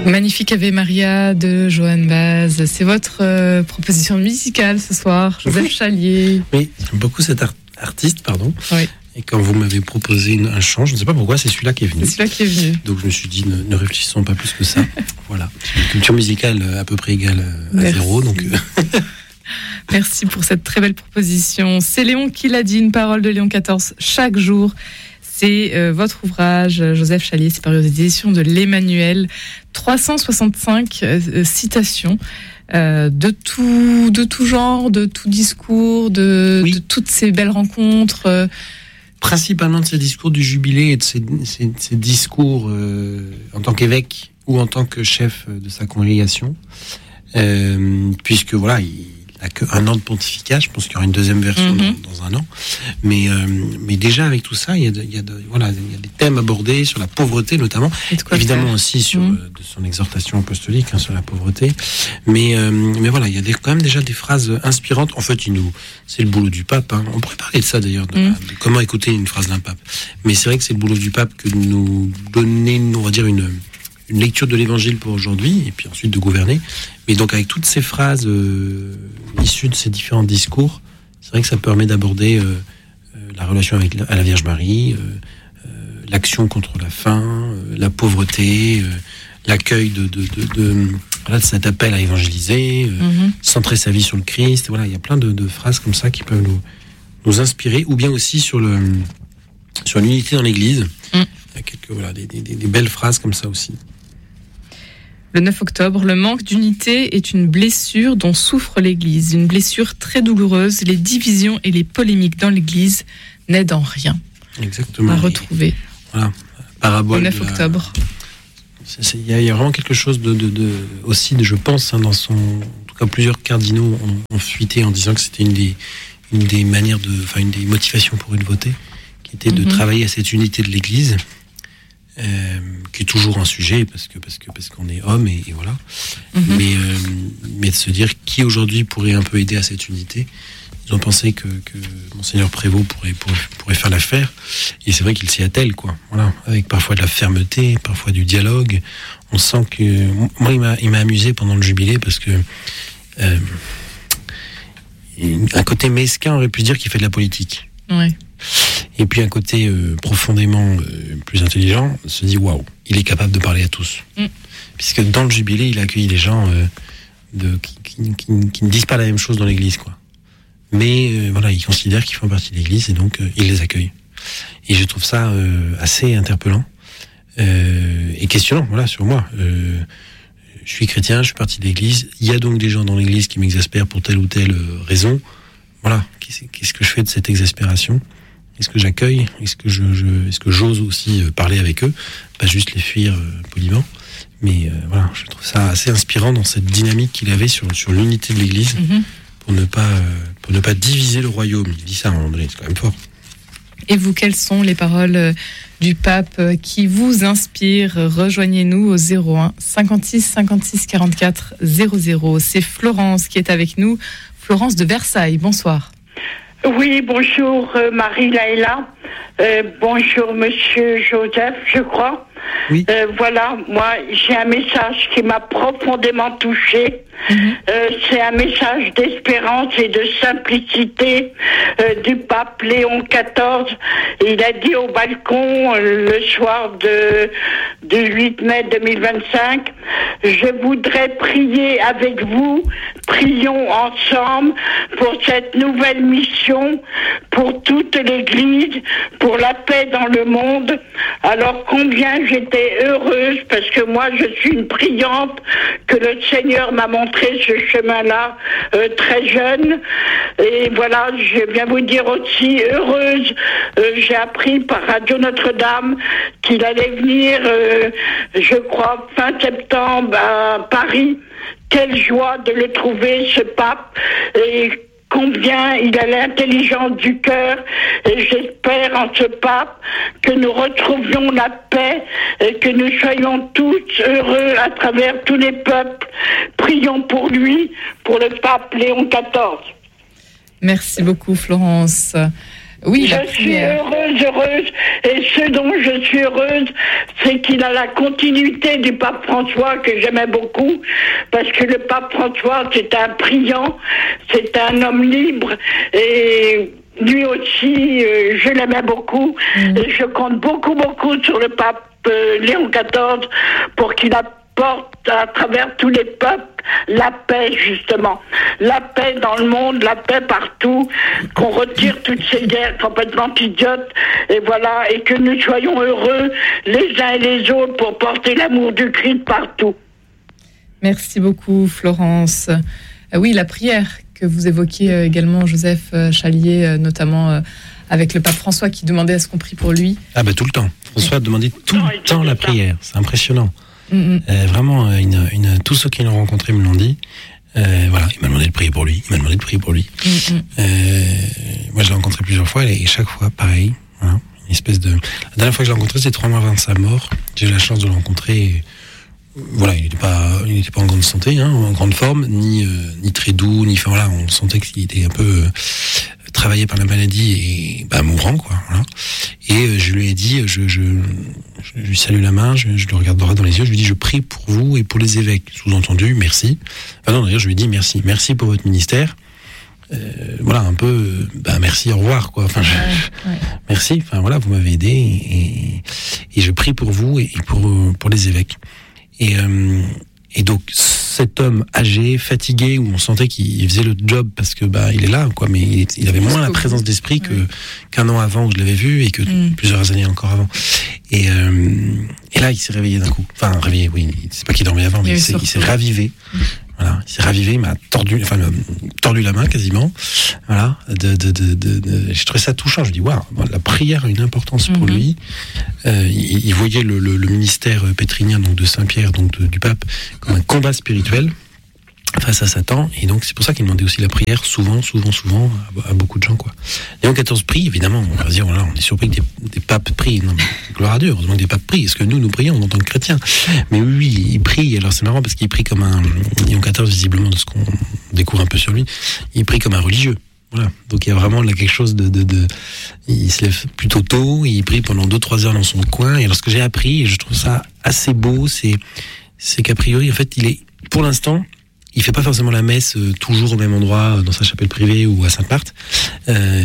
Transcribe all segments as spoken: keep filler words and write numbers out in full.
Magnifique Ave Maria de Johann Baz. C'est votre euh, proposition musicale ce soir, Joseph Chalier. Oui, j'aime beaucoup cet art- artiste, pardon. Oui. Et quand vous m'avez proposé une, un chant, je ne sais pas pourquoi, c'est celui-là qui est venu. C'est celui-là qui est venu. Donc je me suis dit, ne, ne réfléchissons pas plus que ça. Voilà. C'est une culture musicale à peu près égale à Merci. zéro. Donc, euh... Merci pour cette très belle proposition. C'est Léon qui l'a dit, une parole de Léon quatorze chaque jour. C'est euh, votre ouvrage, Joseph Chalier, c'est paru aux éditions de l'Emmanuel. trois cent soixante-cinq euh, citations euh, de tout, de tout genre, de tout discours, de, oui. de toutes ces belles rencontres. Euh. Principalement de ces discours du jubilé et de ces, ces, ces discours euh, en tant qu'évêque ou en tant que chef de sa congrégation. Euh, puisque voilà, il n'a qu'un an de pontificat, je pense qu'il y aura une deuxième version mm-hmm. dans, dans un an. Mais, euh, mais déjà avec tout ça, il y a, de, il y a, de, voilà, il y a des thèmes abordés sur la pauvreté notamment, évidemment faire. aussi sur mm-hmm. euh, de son exhortation apostolique hein, sur la pauvreté. Mais, euh, mais voilà, il y a des, quand même déjà des phrases inspirantes. En fait, il nous, c'est le boulot du pape. Hein. On pourrait parler de ça d'ailleurs, de, mm. de comment écouter une phrase d'un pape. Mais c'est vrai que c'est le boulot du pape que de nous donner, on va dire une une lecture de l'évangile pour aujourd'hui, et puis ensuite de gouverner. Mais donc avec toutes ces phrases euh, issues de ces différents discours, c'est vrai que ça permet d'aborder euh, euh, la relation avec la, à la Vierge Marie, euh, euh, l'action contre la faim, euh, la pauvreté, euh, l'accueil de, de, de, de, voilà, de cet appel à évangéliser, euh, mm-hmm. centrer sa vie sur le Christ. Voilà, il y a plein de, de phrases comme ça qui peuvent nous, nous inspirer, ou bien aussi sur, le, sur l'unité dans l'Église. Mm. Il y a quelques, voilà, des, des, des belles phrases comme ça aussi. Le neuf octobre, le manque d'unité est une blessure dont souffre l'Église. Une blessure très douloureuse. Les divisions et les polémiques dans l'Église n'aident en rien. Exactement. À retrouver. Voilà. Parabole. Le neuf octobre. Il y, y a vraiment quelque chose de, de, de aussi, de, je pense, hein, dans son. En tout cas, plusieurs cardinaux ont, ont fuité en disant que c'était une des, une des manières de, enfin, une des motivations pour une votée, qui était de mm-hmm. travailler à cette unité de l'Église. Euh, qui est toujours un sujet parce que parce que parce qu'on est homme et, et voilà mm-hmm. mais euh, mais de se dire qui aujourd'hui pourrait un peu aider à cette unité. Ils ont pensé que, que Monseigneur Prévost pourrait, pourrait pourrait faire l'affaire, et c'est vrai qu'il s'y attelle quoi, voilà, avec parfois de la fermeté, parfois du dialogue. On sent que moi il m'a il m'a amusé pendant le jubilé parce que euh, un côté mesquin aurait pu dire qu'il fait de la politique. Ouais. Et puis un côté euh, profondément euh, plus intelligent se dit waouh, il est capable de parler à tous. Mm. Puisque dans le jubilé, il a accueilli les gens euh, de, qui, qui, qui, qui ne disent pas la même chose dans l'église, quoi. Mais euh, voilà, il considère qu'ils font partie de l'église et donc euh, il les accueille. Et je trouve ça euh, assez interpellant euh, et questionnant, voilà, sur moi. Euh, je suis chrétien, je suis parti de l'église. Il y a donc des gens dans l'église qui m'exaspèrent pour telle ou telle raison. Voilà, qu'est-ce, qu'est-ce que je fais de cette exaspération ? Est-ce que j'accueille ? Est-ce que je, je, est-ce que j'ose aussi parler avec eux ? Pas juste les fuir euh, poliment. Mais euh, voilà, je trouve ça assez inspirant dans cette dynamique qu'il avait sur, sur l'unité de l'Église, mm-hmm. pour ne pas, euh, pour ne pas diviser le royaume. Il dit ça à un moment donné, c'est quand même fort. Et vous, quelles sont les paroles du pape qui vous inspirent ? Rejoignez-nous au zéro un cinquante-six cinquante-six quarante-quatre zéro zéro. C'est Florence qui est avec nous. Florence de Versailles, bonsoir. Oui, bonjour euh, Marie-Laëla, euh, bonjour Monsieur Joseph, je crois. Oui. Euh, voilà, moi j'ai un message qui m'a profondément touchée. Mm-hmm. Euh, c'est un message d'espérance et de simplicité euh, du pape Léon quatorze. Il a dit au balcon euh, le soir de, du huit mai deux mille vingt-cinq, je voudrais prier avec vous, prions ensemble pour cette nouvelle mission, pour toute l'Église, pour la paix dans le monde. Alors combien j'étais heureuse, parce que moi je suis une priante, que le Seigneur m'a montré ce chemin-là euh, très jeune. Et voilà, je viens vous dire aussi heureuse, euh, j'ai appris par Radio Notre-Dame qu'il allait venir, euh, je crois, fin septembre à Paris. Quelle joie de le trouver, ce pape, et combien il a l'intelligence du cœur, et j'espère en ce pape que nous retrouvions la paix et que nous soyons tous heureux à travers tous les peuples. Prions pour lui, pour le pape Léon quatorze. Merci beaucoup Florence. Oui, je suis heureuse, heureuse. Et ce dont je suis heureuse, c'est qu'il a la continuité du pape François que j'aimais beaucoup. Parce que le pape François, c'est un priant, c'est un homme libre. Et lui aussi, euh, je l'aimais beaucoup. Mmh. Et je compte beaucoup, beaucoup sur le pape euh, Léon quatorze pour qu'il apporte à travers tous les peuples la paix, justement. La paix dans le monde, la paix partout, qu'on retire toutes ces guerres complètement idiotes, et voilà, et que nous soyons heureux les uns et les autres pour porter l'amour du Christ partout. Merci beaucoup, Florence. Euh, oui, la prière que vous évoquiez euh, également, Joseph Chalier, euh, notamment euh, avec le pape François qui demandait à ce qu'on prie pour lui. Ah ben tout le temps. François oui. demandait tout non, le temps la prière. C'est impressionnant. Mm-hmm. Euh, vraiment, une, une, tous ceux qui l'ont rencontré me l'ont dit. Euh, voilà, il m'a demandé de prier pour lui. Il m'a demandé de prier pour lui. Mm-hmm. Euh, moi, je l'ai rencontré plusieurs fois et chaque fois, pareil. Voilà, une espèce de. La dernière fois que je l'ai rencontré, c'était trois mois avant sa mort. J'ai eu la chance de le rencontrer. Et, voilà, il n'était pas, il n'était pas en grande santé, hein, en grande forme, ni, euh, ni très doux, ni. Enfin voilà, on sentait qu'il était un peu euh, travaillé par la maladie et bah, mourant, quoi. Voilà. Et euh, je lui ai dit, je, je, je lui salue la main, je, je le regarde droit dans les yeux, je lui dis, je prie pour vous et pour les évêques. Sous-entendu, merci. Enfin non, d'ailleurs, je lui ai dit merci, merci pour votre ministère. Euh, voilà, un peu, euh, bah merci, au revoir, quoi. Enfin, je, ouais, ouais. Merci. Enfin voilà, vous m'avez aidé et, et je prie pour vous et pour pour les évêques. Et, euh, et donc cet homme âgé, fatigué, où on sentait qu'il faisait le job parce que bah il est là, quoi, mais il, il avait moins la présence d'esprit que ouais. qu'un an avant où je l'avais vu et que mm. plusieurs années encore avant. Et, euh, et là, il s'est réveillé d'un coup. Enfin, réveillé, oui. C'est pas qu'il dormait avant, mais il, il, s'est, il s'est ravivé. Mm. Voilà, il s'est ravivé, il m'a tordu, enfin, il m'a tordu la main quasiment. Voilà, de, de, de, de, de j'ai trouvé ça touchant. Je dis, waouh, la prière a une importance pour mm-hmm. lui. Euh, il, il voyait le, le, le ministère pétrinien, donc de Saint-Pierre, donc de, du pape, comme un combat spirituel face à Satan, et donc c'est pour ça qu'il demandait aussi la prière souvent, souvent, souvent à, à beaucoup de gens, quoi. Léon quatorze prie, évidemment, on va dire, voilà, on est surpris que des, des papes prient, non mais gloire à Dieu, heureusement que des papes prient, est-ce que nous, nous prions en tant que chrétiens? Mais oui, oui, il prie, alors c'est marrant parce qu'il prie comme un, Léon quatorze, visiblement, de ce qu'on découvre un peu sur lui, il prie comme un religieux. Voilà, donc il y a vraiment là quelque chose de, de, de, il se lève plutôt tôt, il prie pendant deux trois heures dans son coin, et alors ce que j'ai appris, et je trouve ça assez beau, c'est, c'est qu'a priori, en fait, il est, pour l'instant, il fait pas forcément la messe euh, toujours au même endroit, euh, dans sa chapelle privée ou à Sainte-Marthe. Euh,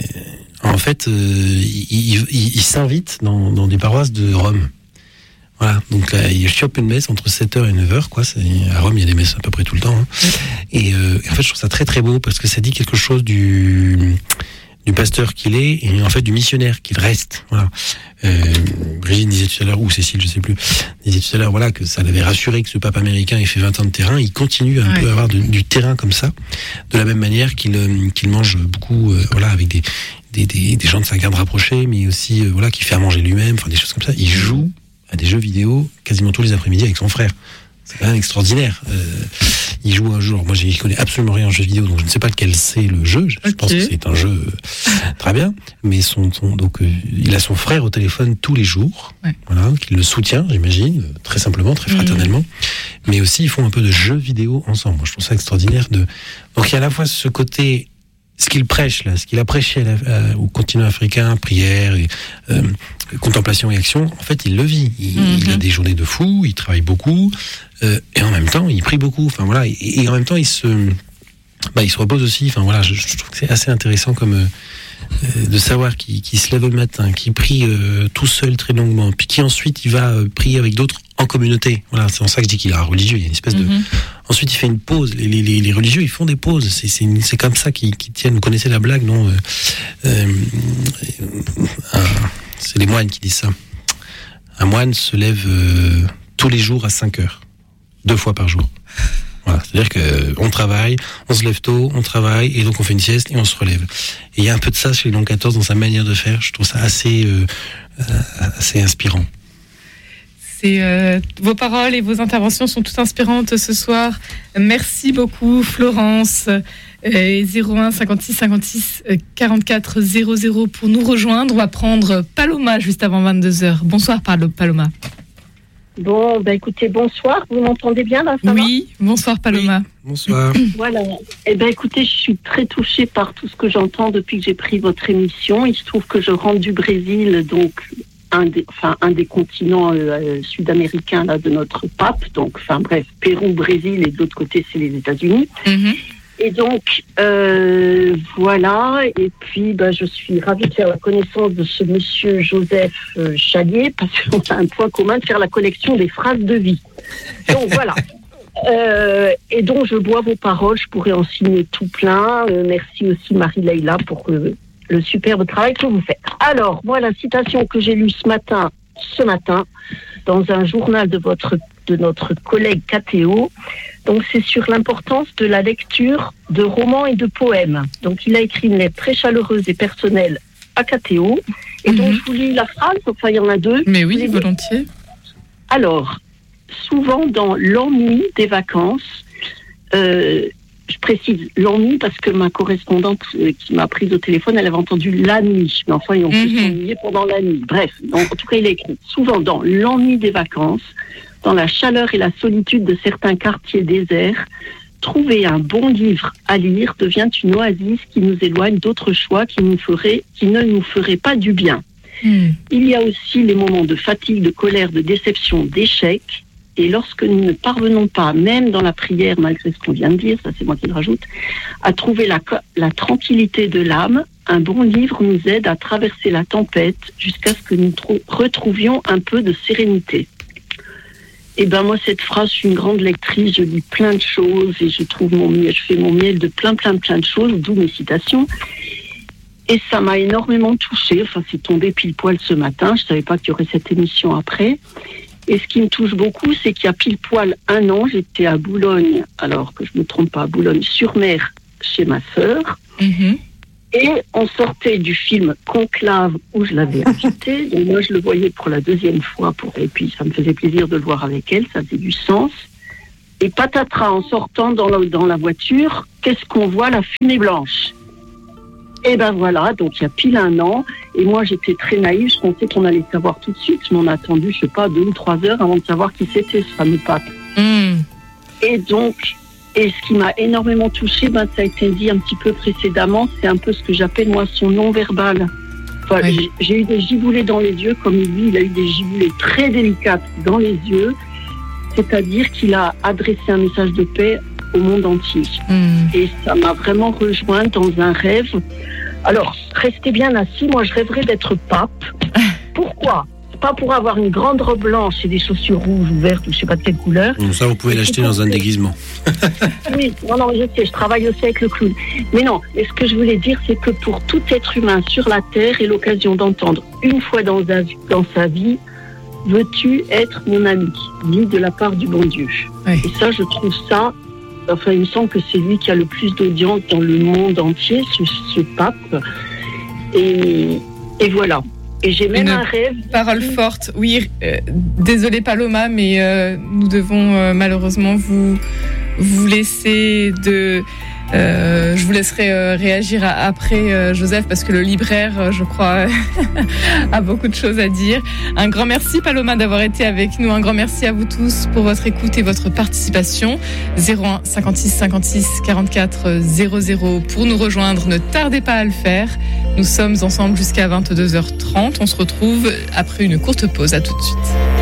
en fait, euh, il, il, il, il s'invite dans, dans des paroisses de Rome. Voilà, donc là, il chope une messe entre sept heures et neuf heures, quoi. C'est, à Rome, il y a des messes à peu près tout le temps. Hein. Et, euh, et en fait, je trouve ça très très beau parce que ça dit quelque chose du du pasteur qu'il est et en fait du missionnaire qu'il reste. Voilà. Euh, Brigitte disait tout à l'heure, ou Cécile, je sais plus, disait tout à l'heure, voilà, que ça l'avait rassuré que ce pape américain ait fait vingt ans de terrain. Il continue à un ouais. peu avoir de, du terrain comme ça, de la même manière qu'il euh, qu'il mange beaucoup, euh, voilà, avec des des, des des gens de sa garde rapprochée, mais aussi euh, voilà, qui fait à manger lui-même, enfin des choses comme ça. Il joue à des jeux vidéo quasiment tous les après-midi avec son frère. C'est quand même extraordinaire. Euh, il joue un jeu. Moi, je connais absolument rien en jeu vidéo, donc je ne sais pas lequel c'est le jeu. Je okay. pense que c'est un jeu euh, très bien. Mais son, son donc, euh, il a son frère au téléphone tous les jours. Ouais. Voilà, qui le soutient, j'imagine, très simplement, très fraternellement. Mmh. Mais aussi, ils font un peu de jeux vidéo ensemble. Moi, je trouve ça extraordinaire. De... Donc, il y a à la fois ce côté, ce qu'il prêche là, ce qu'il a prêché à la, à, au continent africain, prière, et, euh, contemplation et action. En fait, il le vit. Il, mmh. il a des journées de fou. Il travaille beaucoup. Euh, et en même temps, il prie beaucoup. Enfin voilà, et, et en même temps, il se, bah, il se repose aussi. Enfin voilà, je, je trouve que c'est assez intéressant comme euh, de savoir qu'il, qu'il se lève le matin, qu'il prie euh, tout seul très longuement, puis qui ensuite il va euh, prier avec d'autres en communauté. Voilà, c'est en ça que je dis qu'il est un religieux. Il y a une espèce mm-hmm. de. Ensuite, il fait une pause. Les, les, les religieux, ils font des pauses. C'est, c'est, c'est comme ça qu'ils, qu'ils tiennent. Vous connaissez la blague, non? euh, euh, un, C'est les moines qui disent ça. Un moine se lève euh, tous les jours à cinq heures. Deux fois par jour. Voilà, c'est-à-dire que on travaille, on se lève tôt, on travaille, et donc on fait une sieste et on se relève. Et il y a un peu de ça chez Léon quatorze dans sa manière de faire. Je trouve ça assez, euh, assez inspirant. C'est, euh, vos paroles et vos interventions sont toutes inspirantes ce soir. Merci beaucoup, Florence. Euh, zéro un cinquante-six cinquante-six quarante-quatre zéro zéro pour nous rejoindre. On va prendre Paloma juste avant vingt-deux heures. Bonsoir, Paloma. Bon, ben écoutez, bonsoir. Vous m'entendez bien là, ça Oui, va bonsoir Paloma. Oui, bonsoir. Voilà. Eh ben écoutez, je suis très touchée par tout ce que j'entends depuis que j'ai pris votre émission. Il se trouve que je rentre du Brésil, donc un des, enfin un des continents euh, sud-américains là de notre pape. Donc, enfin bref, Pérou, Brésil et de l'autre côté c'est les États-Unis. Mm-hmm. Et donc, euh, voilà, et puis bah, je suis ravie de faire la connaissance de ce monsieur Joseph euh, Chalier, parce qu'on a un point commun de faire la collection des phrases de vie. Donc voilà. Euh, et donc je bois vos paroles, je pourrais en signer tout plein. Euh, merci aussi Marie-Leila pour euh, le superbe travail que vous faites. Alors, moi, la citation que j'ai lue ce matin, ce matin, dans un journal de votre de notre collègue K T O. Donc, c'est sur l'importance de la lecture de romans et de poèmes. Donc, il a écrit une lettre très chaleureuse et personnelle à K T O. Et mm-hmm. donc, je vous lis la phrase, enfin, il y en a deux. Mais oui, volontiers. Alors, souvent dans l'ennui des vacances, euh, je précise l'ennui parce que ma correspondante euh, qui m'a prise au téléphone, elle avait entendu la nuit. Mais enfin, ils ont pu s'ennuyer pendant la nuit. Bref, donc, en tout cas, il a écrit souvent dans l'ennui des vacances, dans la chaleur et la solitude de certains quartiers déserts, trouver un bon livre à lire devient une oasis qui nous éloigne d'autres choix qui, nous feraient, qui ne nous feraient pas du bien. Mmh. Il y a aussi les moments de fatigue, de colère, de déception, d'échec. Et lorsque nous ne parvenons pas, même dans la prière, malgré ce qu'on vient de dire, ça c'est moi qui le rajoute, à trouver la, la tranquillité de l'âme, un bon livre nous aide à traverser la tempête jusqu'à ce que nous trou- retrouvions un peu de sérénité. Et ben moi cette phrase, je suis une grande lectrice, je lis plein de choses et je trouve mon miel, je fais mon miel de plein plein plein de choses, d'où mes citations. Et ça m'a énormément touchée. Enfin, c'est tombé pile poil ce matin. Je savais pas qu'il y aurait cette émission après. Et ce qui me touche beaucoup, c'est qu'il y a pile poil un an, j'étais à Boulogne, alors que je me trompe pas, à Boulogne-sur-Mer, chez ma sœur. Mm-hmm. Et on sortait du film Conclave où je l'avais invité. Donc moi, je le voyais pour la deuxième fois. Pour... Et puis, ça me faisait plaisir de le voir avec elle. Ça faisait du sens. Et patatras, en sortant dans la, dans la voiture, qu'est-ce qu'on voit? La fumée blanche. Et ben voilà, donc il y a pile un an. Et moi, j'étais très naïve. Je pensais qu'on allait savoir tout de suite. Je m'en ai attendu, je sais pas, deux ou trois heures avant de savoir qui c'était, ce fameux pape. Mm. Et donc... Et ce qui m'a énormément touchée, ben, ça a été dit un petit peu précédemment, c'est un peu ce que j'appelle moi son non-verbal. Enfin, oui. j'ai, j'ai eu des giboulées dans les yeux, comme lui, il a eu des giboulées très délicates dans les yeux, c'est-à-dire qu'il a adressé un message de paix au monde entier. Mm. Et ça m'a vraiment rejointe dans un rêve. Alors, restez bien assis, moi je rêverais d'être pape. Pourquoi ? Pas pour avoir une grande robe blanche et des chaussures rouges ou vertes ou je sais pas de quelle couleur. Donc ça, vous pouvez l'acheter dans un déguisement. Oui, non, non, je sais, je travaille aussi avec le clown. Mais non, mais ce que je voulais dire, c'est que pour tout être humain sur la Terre et l'occasion d'entendre une fois dans, un, dans sa vie, veux-tu être mon ami, dit de la part du bon Dieu. Oui. Et ça, je trouve ça, enfin, il me semble que c'est lui qui a le plus d'audience dans le monde entier, ce, ce pape. Et, et voilà. Et j'ai même Une un rêve. Parole forte. Oui, euh, désolée Paloma, mais euh, nous devons euh, malheureusement vous vous laisser de. Euh, je vous laisserai euh, réagir à, après euh, Joseph parce que le libraire, euh, je crois, a beaucoup de choses à dire. Un grand merci Paloma d'avoir été avec nous. Un grand merci à vous tous pour votre écoute et votre participation. zéro un cinquante-six cinquante-six quarante-quatre zéro zéro pour nous rejoindre. Ne tardez pas à le faire. Nous sommes ensemble jusqu'à vingt-deux heures trente. On se retrouve après une courte pause. À tout de suite.